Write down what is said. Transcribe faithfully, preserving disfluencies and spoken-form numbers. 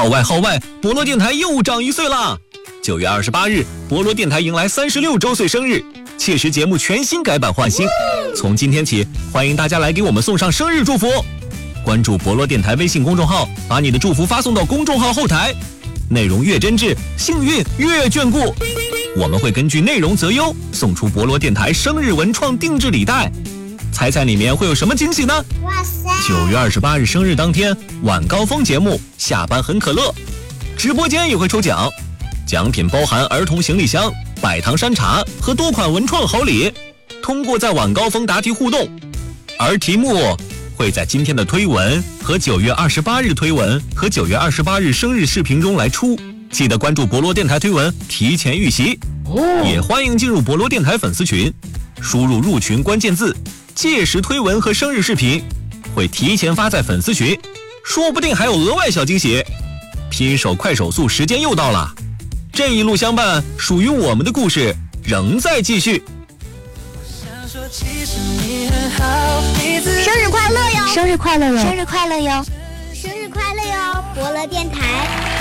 号外号外，博罗电台又长一岁啦！九月二十八日，博罗电台迎来三十六周岁生日，切实节目全新改版换新。从今天起，欢迎大家来给我们送上生日祝福。关注博罗电台微信公众号，把你的祝福发送到公众号后台，内容越真挚，幸运越眷顾。我们会根据内容择优，送出博罗电台生日文创定制礼袋。猜猜里面会有什么惊喜呢？哇塞！九月二十八日生日当天，晚高峰节目下班很可乐，直播间也会抽奖，奖品包含儿童行李箱、百糖山茶和多款文创好礼。通过在晚高峰答题互动，而题目会在今天的推文和九月二十八日推文和九月二十八日生日视频中来出。记得关注博罗电台推文，提前预习。也欢迎进入博罗电台粉丝群，输入入群关键字届时推文和生日视频，会提前发在粉丝群，说不定还有额外小惊喜。拼手快手速，时间又到了，这一路相伴，属于我们的故事仍在继续。 生日快乐哟！ 生日快乐哟！ 生日快乐哟！生日快乐哟！博乐电台。